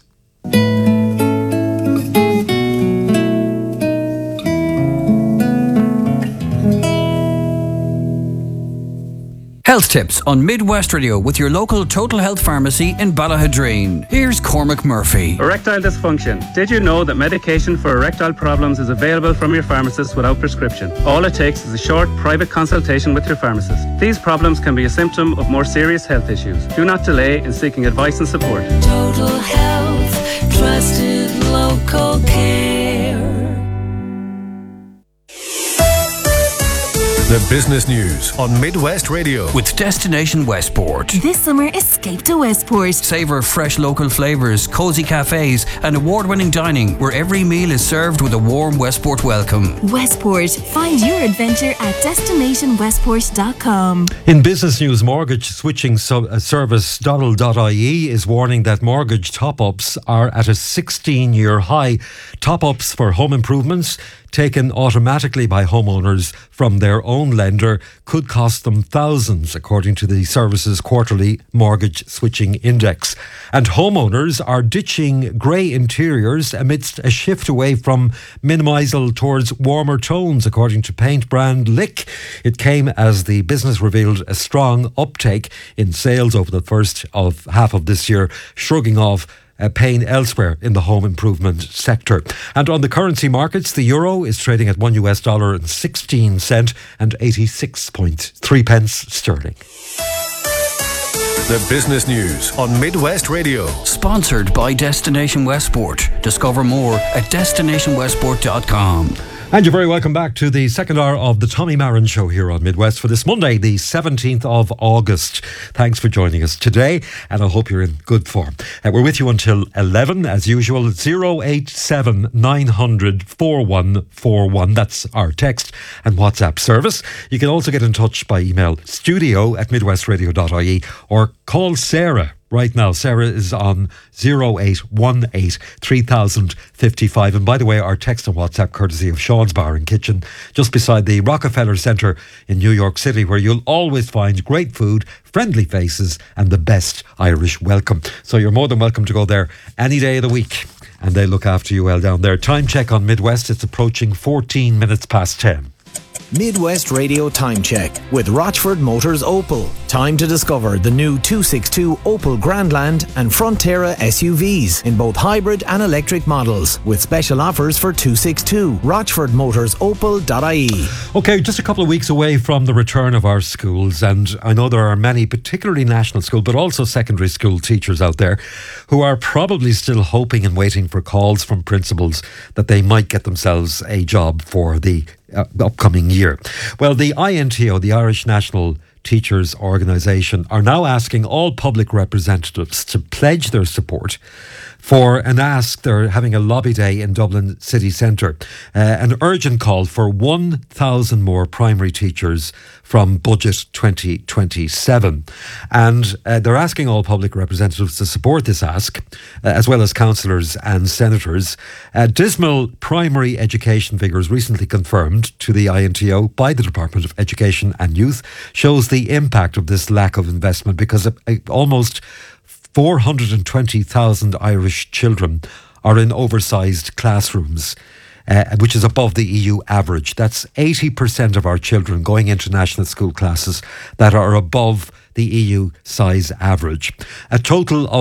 Health tips on Midwest Radio with your local Total Health Pharmacy in Ballahadreen. Here's Cormac Murphy. Erectile dysfunction. Did you know that medication for erectile problems is available from your pharmacist without prescription? All it takes is a short private consultation with your pharmacist. These problems can be a symptom of more serious health issues. Do not delay in seeking advice and support. Total Health, trusted local care. The business news on Midwest Radio with Destination Westport. This summer, escape to Westport. Savour fresh local flavours, cosy cafes and award-winning dining where every meal is served with a warm Westport welcome. Westport. Find your adventure at destination westport dot com. In business news, mortgage switching sub- uh, service Doddle dot I E is warning that mortgage top-ups are at a sixteen-year high. Top-ups for home improvements taken automatically by homeowners from their own lender could cost them thousands, according to the service's quarterly mortgage switching index. And homeowners are ditching grey interiors amidst a shift away from minimisal towards warmer tones, according to paint brand Lick. It came as the business revealed a strong uptake in sales over the first of half of this year, shrugging off Uh, pain elsewhere in the home improvement sector. And on the currency markets, the euro is trading at one U S dollar and sixteen cent and eighty-six point three pence sterling. The business news on Midwest Radio. Sponsored by Destination Westport. Discover more at destination westport dot com. And you're very welcome back to the second hour of the Tommy Marin Show here on Midwest for this Monday, the seventeenth of August. Thanks for joining us today, and I hope you're in good form. Uh, we're with you until eleven, as usual, at oh eight seven, nine hundred, four one four one. That's our text and WhatsApp service. You can also get in touch by email, studio at midwest radio dot I E, or call Sarah right now. Sarah is on oh eight one eight, three thousand fifty-five. And by the way, our text and WhatsApp courtesy of Sean's Bar and Kitchen, just beside the Rockefeller Centre in New York City, where you'll always find great food, friendly faces and the best Irish welcome. So you're more than welcome to go there any day of the week, and they look after you well down there. Time check on Midwest, it's approaching fourteen minutes past ten. Midwest Radio Time Check with Rochford Motors Opel. Time to discover the new two sixty-two Opel Grandland and Frontera S U Vs in both hybrid and electric models, with special offers for two sixty-two. rochford motors opel dot I E. Okay, just a couple of weeks away from the return of our schools, and I know there are many, particularly national school, but also secondary school teachers out there who are probably still hoping and waiting for calls from principals that they might get themselves a job for the Uh, upcoming year. Well, the I N T O, the Irish National Teachers Organisation, are now asking all public representatives to pledge their support for an ask. They're having a lobby day in Dublin city centre, uh, an urgent call for one thousand more primary teachers from budget twenty twenty-seven. And uh, they're asking all public representatives to support this ask, uh, as well as councillors and senators. Uh, dismal primary education figures recently confirmed to the I N T O by the Department of Education and Youth shows the impact of this lack of investment, because uh, almost four hundred twenty thousand Irish children are in oversized classrooms, uh, which is above the E U average. That's eighty percent of our children going into national school classes that are above the E U size average. A total of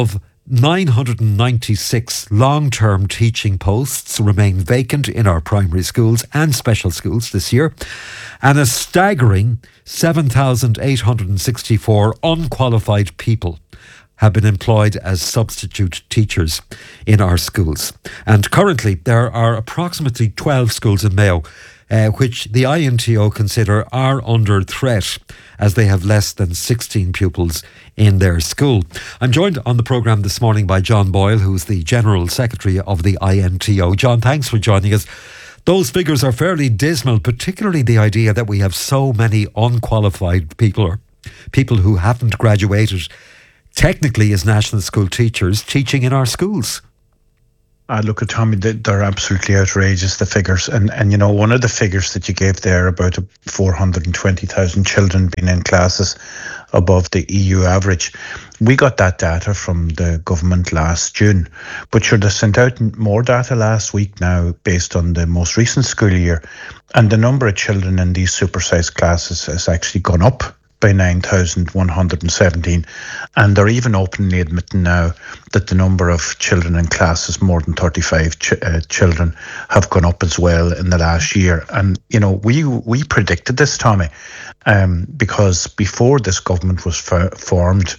nine hundred ninety-six long-term teaching posts remain vacant in our primary schools and special schools this year, and a staggering seven thousand eight hundred sixty-four unqualified people have been employed as substitute teachers in our schools. And currently there are approximately twelve schools in Mayo uh, which the I N T O consider are under threat, as they have less than sixteen pupils in their school. I'm joined on the programme this morning by John Boyle, who's the General Secretary of the I N T O. John, thanks for joining us. Those figures are fairly dismal, particularly the idea that we have so many unqualified people, or people who haven't graduated technically as national school teachers, teaching in our schools. Uh, look at Tommy, they're absolutely outrageous, the figures. And, and you know, one of the figures that you gave there about four hundred twenty thousand children being in classes above the E U average, we got that data from the government last June. But sure, they sent out more data last week now based on the most recent school year. And the number of children in these supersized classes has actually gone up by nine thousand one hundred seventeen, and they're even openly admitting now that the number of children in classes more than thirty-five ch- uh, children have gone up as well in the last year. And you know, we we predicted this, Tommy, um, because before this government was f- formed,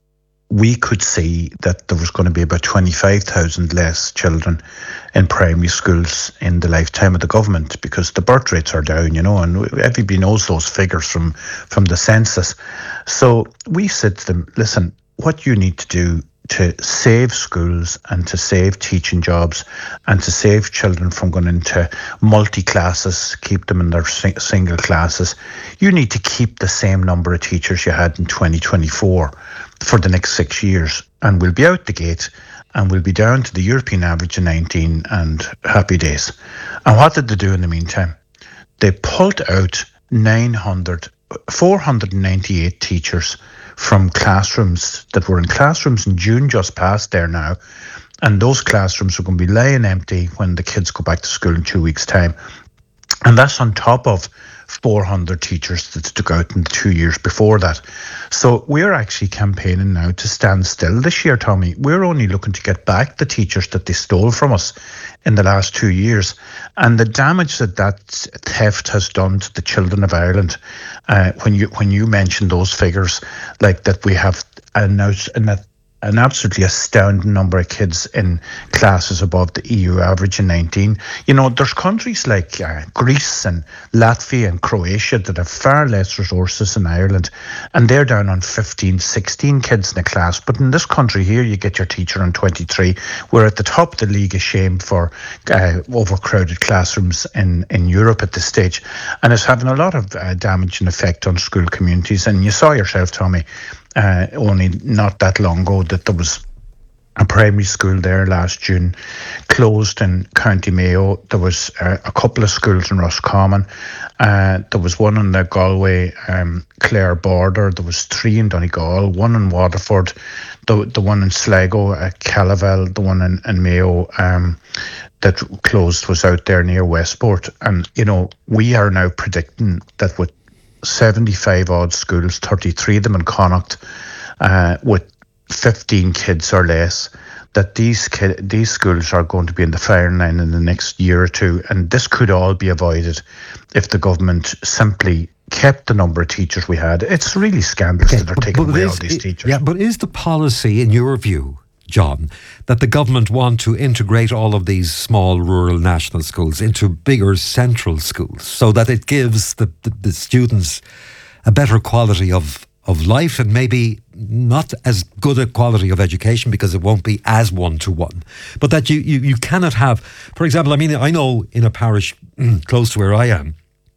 we could see that there was going to be about twenty-five thousand less children in primary schools in the lifetime of the government, because the birth rates are down, you know, and everybody knows those figures from, from the census. So we said to them, listen, what you need to do to save schools and to save teaching jobs and to save children from going into multi-classes, keep them in their sing- single classes, you need to keep the same number of teachers you had in twenty twenty-four for the next six years. And we'll be out the gate and we'll be down to the European average of nineteen and happy days. And what did they do in the meantime? They pulled out nine hundred, four hundred ninety-eight teachers from classrooms that were in classrooms in June just past there now. And those classrooms are going to be lying empty when the kids go back to school in two weeks' time. And that's on top of four hundred teachers that took out in the two years before that. So we're actually campaigning now to stand still this year, Tommy. We're only looking to get back the teachers that they stole from us in the last two years. And the damage that that theft has done to the children of Ireland, uh, when you when you mention those figures, like that we have an, an, an absolutely astounding number of kids in classes above the E U average in nineteen. You know, there's countries like uh, Greece and Latvia and Croatia that have far less resources than Ireland, and they're down on fifteen, sixteen kids in a class. But in this country here, you get your teacher on twenty-three. We're at the top of the league of shame for uh, overcrowded classrooms in, in Europe at this stage. And it's having a lot of uh, damage and effect on school communities. And you saw yourself, Tommy, Uh, only not that long ago, that there was a primary school there last June closed in County Mayo. There was uh, a couple of schools in Roscommon. Uh, there was one on the Galway um, Clare border. There was three in Donegal, one in Waterford, the the one in Sligo, uh, Calavel, the one in, in Mayo um, that closed was out there near Westport. And, you know, we are now predicting that with seventy-five odd schools, thirty-three of them in Connacht, uh, with fifteen kids or less, that these kid, these schools are going to be in the firing line in the next year or two. And this could all be avoided if the government simply kept the number of teachers we had. It's really scandalous Okay, that they're but- taking but away is all these it- teachers. Yeah, but is the policy, in your view, John, that the government want to integrate all of these small rural national schools into bigger central schools so that it gives the, the, the students a better quality of, of life and maybe not as good a quality of education because it won't be as one-to-one, but that you, you, you cannot have, for example, I mean, I know in a parish close to where I am,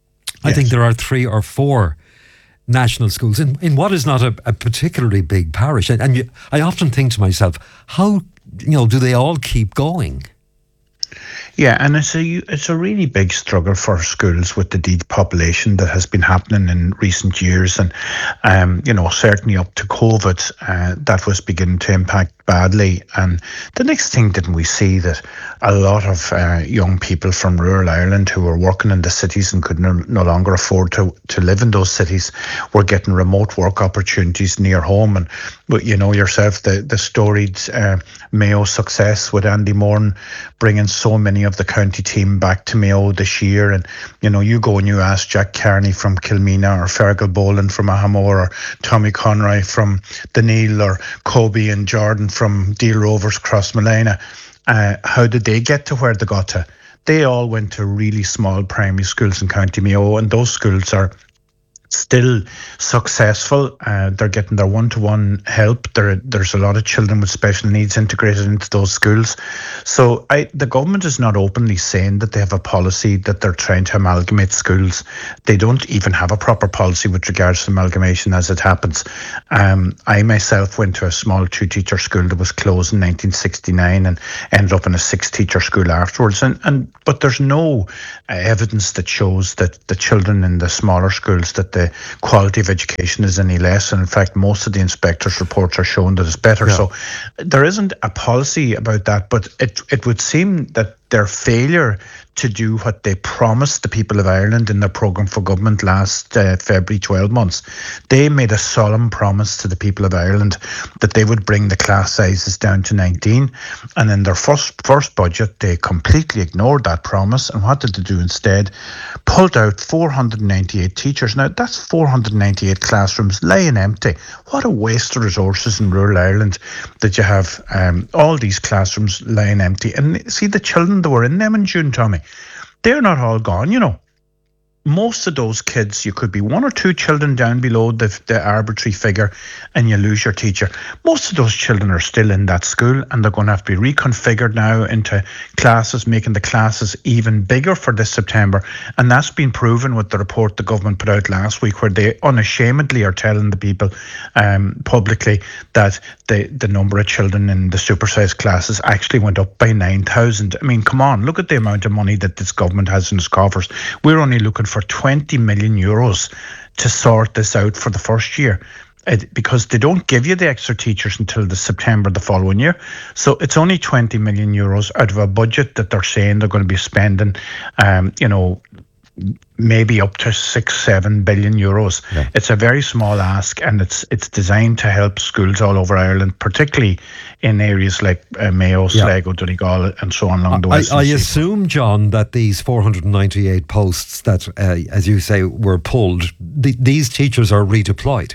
I Yes. think there are three or four national schools in, in what is not a, a particularly big parish. And, and you, I often think to myself, how, you know, do they all keep going? Yeah, and it's a it's a really big struggle for schools with the depopulation that has been happening in recent years, and um, you know, certainly up to COVID, uh, that was beginning to impact badly. And the next thing, didn't we see that a lot of uh, young people from rural Ireland who were working in the cities and could no, no longer afford to to live in those cities were getting remote work opportunities near home. And but you know yourself, the the storied uh, Mayo success with Andy Moran bringing so many of the county team back to Mayo this year. And you know, you go and you ask Jack Carney from Kilmena, or Fergal Boland from Ahamore, or Tommy Conroy from Deneel, or Kobe and Jordan from Deal Rovers Crossmolina, uh, how did they get to where they got to? They all went to really small primary schools in County Mayo, and those schools are still successful. Uh, they're getting their one-to-one help. There, there's a lot of children with special needs integrated into those schools. So I, the government is not openly saying that they have a policy that they're trying to amalgamate schools. They don't even have a proper policy with regards to amalgamation as it happens. Um, I myself went to a small two-teacher school that was closed in nineteen sixty-nine and ended up in a six-teacher school afterwards. And, and But there's no uh, evidence that shows that the children in the smaller schools, that the quality of education is any less. And in fact, most of the inspectors' reports are showing that it's better. Yeah. So there isn't a policy about that, but it it would seem that their failure to do what they promised the people of Ireland in their programme for government last uh, February, twelve months, they made a solemn promise to the people of Ireland that they would bring the class sizes down to nineteen. And in their first first budget, they completely ignored that promise. And what did they do instead? Pulled out four hundred ninety-eight teachers. Now, that's four hundred ninety-eight classrooms lying empty. What a waste of resources in rural Ireland that you have um, all these classrooms lying empty. And see, the children that were in them in June, Tommy, they're not all gone, you know. Most of those kids, you could be one or two children down below the, the arbitrary figure and you lose your teacher. Most of those children are still in that school, and they're going to have to be reconfigured now into classes, making the classes even bigger for this September. And that's been proven with the report the government put out last week, where they unashamedly are telling the people um, publicly that the, the number of children in the supersized classes actually went up by nine thousand. I mean, come on, look at the amount of money that this government has in its coffers. We're only looking for for twenty million euros to sort this out for the first year, it, because they don't give you the extra teachers until the September the following year. So it's only twenty million euros out of a budget that they're saying they're going to be spending, um, you know, maybe up to six, seven billion euros. Yeah. It's a very small ask, and it's it's designed to help schools all over Ireland, particularly in areas like uh, Mayo, Sligo, yeah. Donegal, and so on along the west. I, I assume, John, that these four hundred ninety-eight posts that, uh, as you say, were pulled, th- these teachers are redeployed.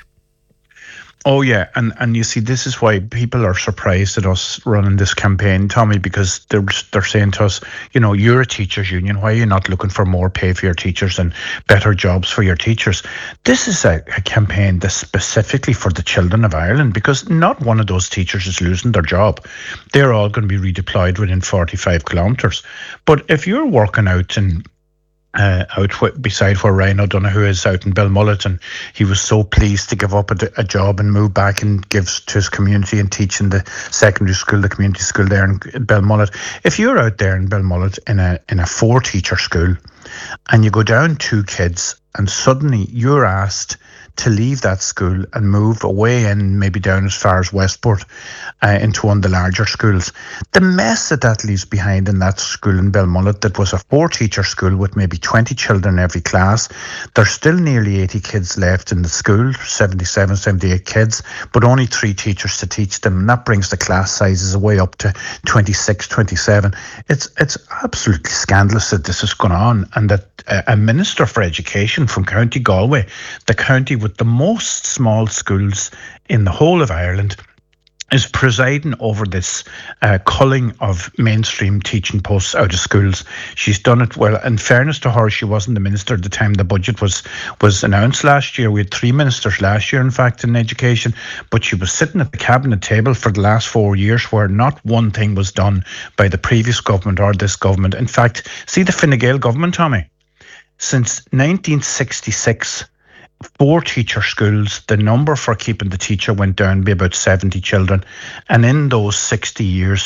Oh, yeah. And and you see, this is why people are surprised at us running this campaign, Tommy, because they're, they're saying to us, you know, you're a teachers union. Why are you not looking for more pay for your teachers and better jobs for your teachers? This is a, a campaign that's specifically for the children of Ireland, because not one of those teachers is losing their job. They're all going to be redeployed within forty-five kilometres. But if you're working out in Uh, out w- beside where Ryan O'Donoghue is out in Belmullet, and he was so pleased to give up a, a job and move back and give to his community and teach in the secondary school, the community school there in Belmullet. If you're out there in Belmullet in a in a four teacher school and you go down two kids and suddenly you're asked to leave that school and move away and maybe down as far as Westport uh, into one of the larger schools, the mess that that leaves behind in that school in Belmullet that was a four-teacher school with maybe twenty children in every class. There's still nearly eighty kids left in the school, seventy-seven, seventy-eight kids, but only three teachers to teach them. And that brings the class sizes way up to twenty-six, twenty-seven. It's, it's absolutely scandalous that this is going on, and that uh, a Minister for Education from County Galway, the county with the most small schools in the whole of Ireland, is presiding over this uh, culling of mainstream teaching posts out of schools. She's done it well. In fairness to her, she wasn't the minister at the time the budget was was announced last year. We had three ministers last year, in fact, in education, but she was sitting at the cabinet table for the last four years where not one thing was done by the previous government or this government. In fact, see the Fine Gael government, Tommy, since nineteen sixty-six, four teacher schools, the number for keeping the teacher went down by about seventy children. And in those sixty years,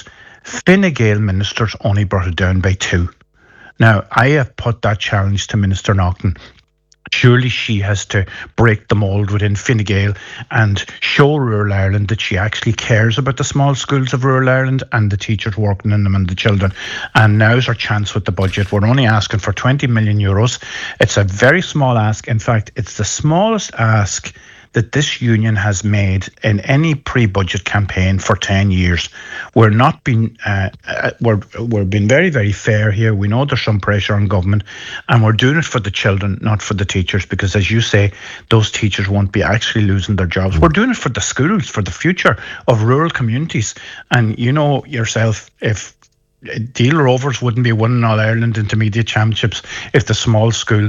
Fine Gael ministers only brought it down by two. Now, I have put that challenge to Minister Naughton. Surely she has to break the mould within Fine Gael and show rural Ireland that she actually cares about the small schools of rural Ireland and the teachers working in them and the children. And now's our chance with the budget. We're only asking for twenty million euros. It's a very small ask. In fact, it's the smallest ask that this union has made in any pre-budget campaign for ten years. We're not being, uh, uh, we're, we're being very, very fair here. We know there's some pressure on government, and we're doing it for the children, not for the teachers, because as you say, those teachers won't be actually losing their jobs. We're doing it for the schools, for the future of rural communities. And you know yourself, if Deal Rovers wouldn't be winning All Ireland Intermediate Championships if the small school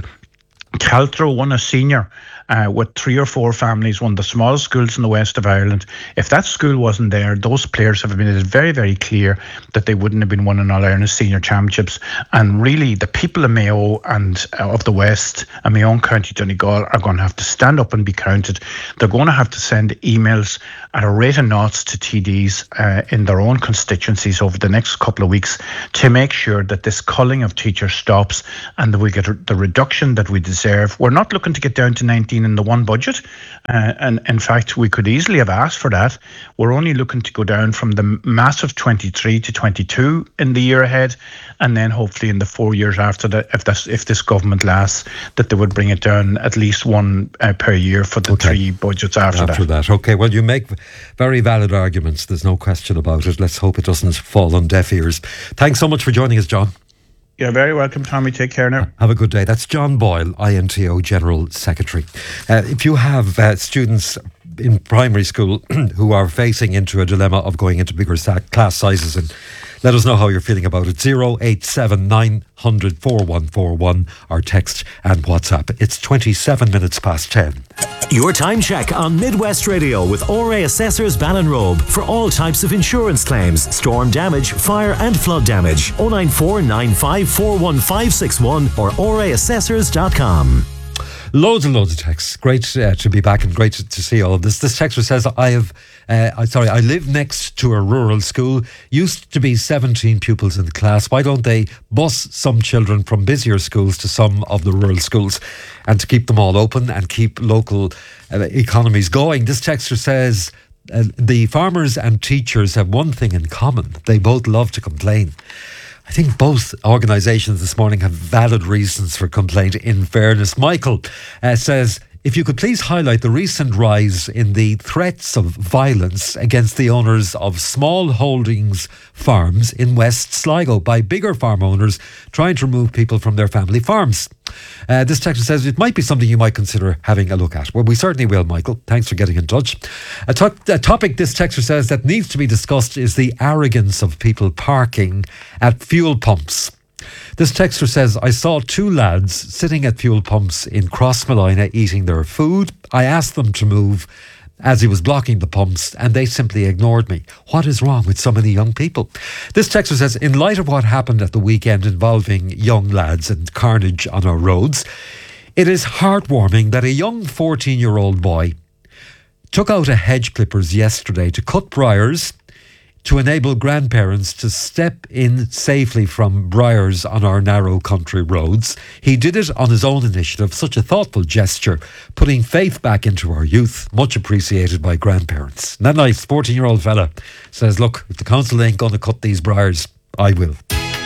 Caltro won a senior uh, with three or four families, one of the smallest schools in the west of Ireland. If that school wasn't there, those players have made it very, very clear that they wouldn't have been winning All Ireland Senior Championships. And really, the people of Mayo and uh, of the West and my own county, Donegal, are going to have to stand up and be counted. They're going to have to send emails at a rate of knots to T Ds uh, in their own constituencies over the next couple of weeks to make sure that this culling of teachers stops and that we get the reduction that we deserve. We're not looking to get down to nineteen in the one budget, uh, and in fact we could easily have asked for that. We're only looking to go down from the massive twenty-three to twenty-two in the year ahead, and then hopefully in the four years after that, if this if this government lasts, that they would bring it down at least one uh, per year for the okay. three budgets after, after that. that. Okay, well, you make very valid arguments. There's no question about it. Let's hope it doesn't fall on deaf ears. Thanks so much for joining us, John. You're very welcome, Tommy. Take care now. Have a good day. That's John Boyle, I N T O General Secretary. Uh, if you have uh, students in primary school who are facing into a dilemma of going into bigger sa- class sizes, and let us know how you're feeling about it. zero eight seven nine hundred four one four one or text and WhatsApp. It's twenty-seven minutes past ten. Your time check on Midwest Radio with O R A Assessors Ballinrobe for all types of insurance claims, storm damage, fire and flood damage. oh nine four nine five four one five six one or o r a assessors dot com. Loads and loads of texts. Great uh, to be back and great to, to see all of this. This texter says, I have, uh, I, sorry, I live next to a rural school. Used to be seventeen pupils in the class. Why don't they bus some children from busier schools to some of the rural schools, and to keep them all open and keep local uh, economies going? This texter says, uh, the farmers and teachers have one thing in common. They both love to complain. I think both organisations this morning have valid reasons for complaint, in fairness. Michael uh, says, if you could please highlight the recent rise in the threats of violence against the owners of small holdings farms in West Sligo by bigger farm owners trying to remove people from their family farms. Uh, this texter says it might be something you might consider having a look at. Well, we certainly will, Michael. Thanks for getting in touch. A, to- a topic this texter says that needs to be discussed is the arrogance of people parking at fuel pumps. This texter says, I saw two lads sitting at fuel pumps in Crossmolina eating their food. I asked them to move as he was blocking the pumps, and they simply ignored me. What is wrong with so many young people? This texter says, in light of what happened at the weekend involving young lads and carnage on our roads, it is heartwarming that a young fourteen-year-old boy took out a hedge clippers yesterday to cut briars to enable grandparents to step in safely from briars on our narrow country roads. He did it on his own initiative, such a thoughtful gesture, putting faith back into our youth, much appreciated by grandparents. Isn't that nice? fourteen-year-old fella says, look, if the council ain't going to cut these briars, I will.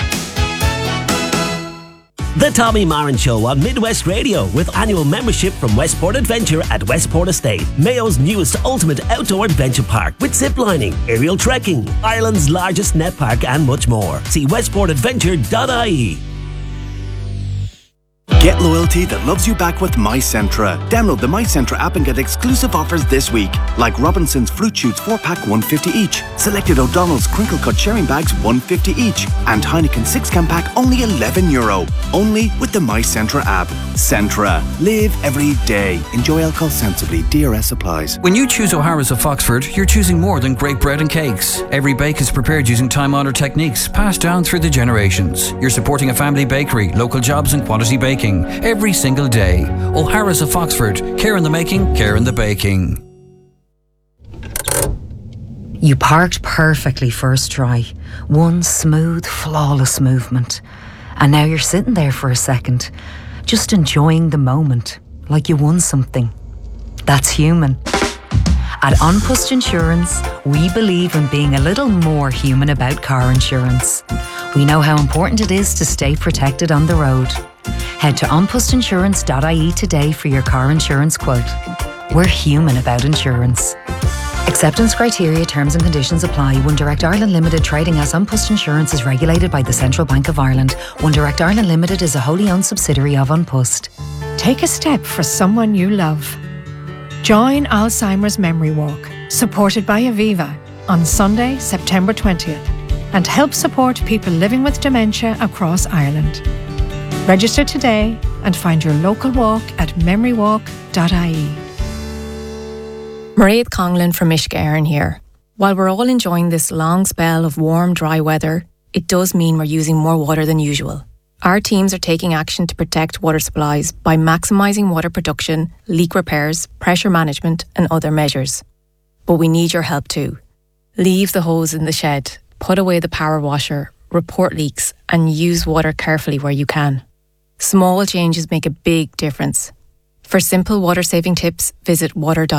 The Tommy Marin Show on Midwest Radio with annual membership from Westport Adventure at Westport Estate, Mayo's newest ultimate outdoor adventure park with ziplining, aerial trekking, Ireland's largest net park and much more. See westport adventure dot I E. Get loyalty that loves you back with MyCentra. Download the MyCentra app and get exclusive offers this week, like Robinson's Fruit Shoots four pack one fifty each, selected O'Donnell's Crinkle Cut sharing bags one fifty each, and Heineken six can pack only eleven euro. Only with the MyCentra app. Centra. Live every day. Enjoy alcohol sensibly. D R S applies. When you choose O'Hara's of Foxford, you're choosing more than great bread and cakes. Every bake is prepared using time-honoured techniques passed down through the generations. You're supporting a family bakery, local jobs and quality baking every single day. O'Hara's of Foxford. Care in the making, care in the baking. You parked perfectly first try. One smooth, flawless movement. And now you're sitting there for a second, just enjoying the moment, like you won something. That's human. At An Post Insurance, we believe in being a little more human about car insurance. We know how important it is to stay protected on the road. Head to an post insurance dot I E today for your car insurance quote. We're human about insurance. Acceptance criteria, terms and conditions apply. One Direct Ireland Limited, trading as An Post Insurance, is regulated by the Central Bank of Ireland. One Direct Ireland Limited is a wholly owned subsidiary of An Post. Take a step for someone you love. Join Alzheimer's Memory Walk, supported by Aviva, on Sunday, September twentieth, and help support people living with dementia across Ireland. Register today and find your local walk at memory walk dot I E. Mairead Conglin from Ishka here. While we're all enjoying this long spell of warm, dry weather, it does mean we're using more water than usual. Our teams are taking action to protect water supplies by maximising water production, leak repairs, pressure management and other measures. But we need your help too. Leave the hose in the shed, put away the power washer, report leaks and use water carefully where you can. Small changes make a big difference. For simple water saving tips, visit water dot I E.